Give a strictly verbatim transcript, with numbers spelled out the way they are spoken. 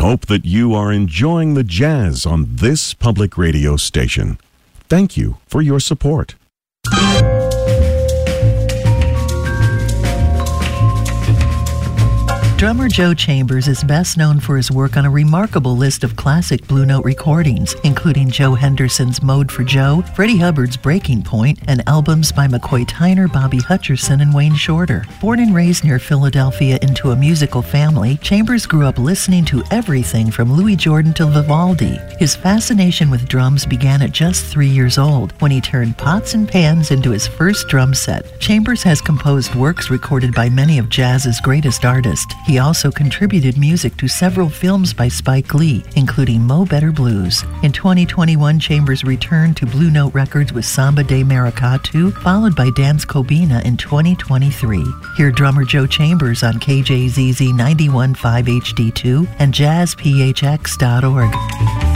hope that you are enjoying the jazz on this public radio station. Thank you for your support. Drummer Joe Chambers is best known for his work on a remarkable list of classic Blue Note recordings, including Joe Henderson's Mode for Joe, Freddie Hubbard's Breaking Point, and albums by McCoy Tyner, Bobby Hutcherson, and Wayne Shorter. Born and raised near Philadelphia into a musical family, Chambers grew up listening to everything from Louis Jordan to Vivaldi. His fascination with drums began at just three years old, when he turned pots and pans into his first drum set. Chambers has composed works recorded by many of jazz's greatest artists. He also contributed music to several films by Spike Lee, including Mo Better Blues. In twenty twenty-one, Chambers returned to Blue Note Records with Samba de Maracatu, followed by Dance Cobina in twenty twenty-three. Hear drummer Joe Chambers on K J Z Z ninety-one point five H D two and jazz P H X dot org.